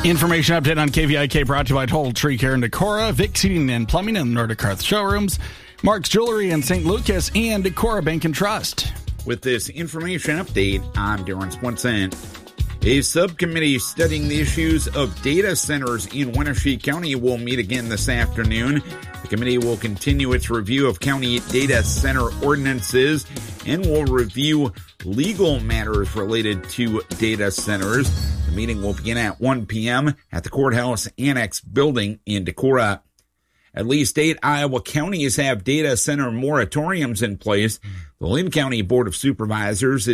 Information update on KVIK brought to you by Total Tree Care in Decorah, Vic Seating and Plumbing in Nordic Hearth Showrooms, Mark's Jewelry in St. Lucas, and Decorah Bank and Trust. With this information update, I'm Darren Swinson. A subcommittee studying the issues of data centers in Wenatchee County will meet again this afternoon. The committee will continue its review of county data center ordinances and will review legal matters related to data centers. The meeting will begin at 1 p.m. at the Courthouse Annex building in Decorah. At least 8 Iowa counties have data center moratoriums in place. The Linn County Board of Supervisors